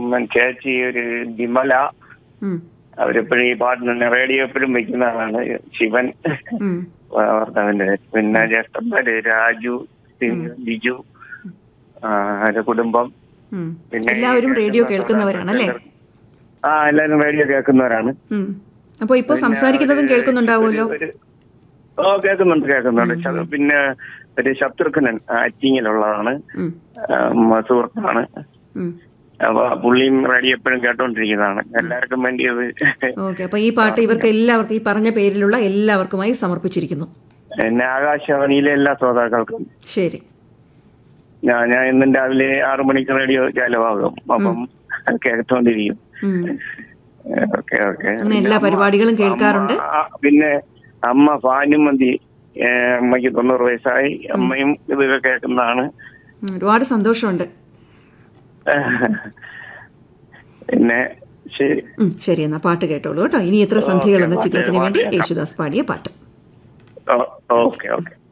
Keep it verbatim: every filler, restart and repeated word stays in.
ചേച്ചി ഒരു വിമല, അവരെപ്പോഴും ഈ പാട്ടിന് റേഡിയോ എപ്പോഴും വെക്കുന്നതാണ്. ശിവൻ ഭർത്താവിന്റെ. പിന്നെ ജ്യേഷ്ഠന്മാര് രാജു, ബിജു, അവരുടെ കുടുംബം. പിന്നെ എല്ലാവരും റേഡിയോ കേൾക്കുന്നവരാണല്ലേ? ആ, എല്ലാവരും റേഡിയോ കേൾക്കുന്നവരാണ്. അപ്പൊ ഇപ്പൊ സംസാരിക്കുന്നതും കേൾക്കുന്നുണ്ടാവുമല്ലോ? ഓ, കേൾക്കുന്നുണ്ട് കേൾക്കുന്നുണ്ട്. പിന്നെ ഒരു ശത്രുഘ്നൻ ആറ്റിങ്ങിലുള്ളതാണ്, സുഹൃത്താണ്. അപ്പൊ പുള്ളിയും റേഡിയോ എപ്പോഴും കേട്ടോണ്ടിരിക്കുന്നതാണ്. എല്ലാവർക്കും വേണ്ടി അത്. ഓക്കെ, അപ്പൊ ഈ പാട്ട് ഇവർക്ക് എല്ലാവർക്കും, ഈ പറഞ്ഞ പേരിലുള്ള എല്ലാവർക്കുമായി സമർപ്പിച്ചിരിക്കുന്നു. എന്നെ ആകാശവാണിയിലെ എല്ലാ ശ്രോതാക്കൾക്കും. ശരി. ഞാൻ ഞാൻ ഇന്നും രാവിലെ ആറു മണിക്ക് റേഡിയോ ചാലവാകും, അപ്പം കേട്ടോണ്ടിരിക്കും. Okay okay. എല്ലാ പരിപാടികളും കേൾക്കാറുണ്ട്. പിന്നെ അമ്മ ഭാനുമതി, അമ്മയ്ക്ക് തൊണ്ണൂറ് വയസ്സായി. അമ്മയും ഇതൊക്കെ കേൾക്കുന്നതാണ്. ഒരുപാട് സന്തോഷമുണ്ട്. പിന്നെ ശരി ശരി എന്നാ പാട്ട് കേട്ടോളൂ കേട്ടോ. ഇനി എത്ര സന്ധികൾ എന്ന ചിത്രത്തിന് വേണ്ടി യേശുദാസ് പാടിയ പാട്ട്. Okay okay.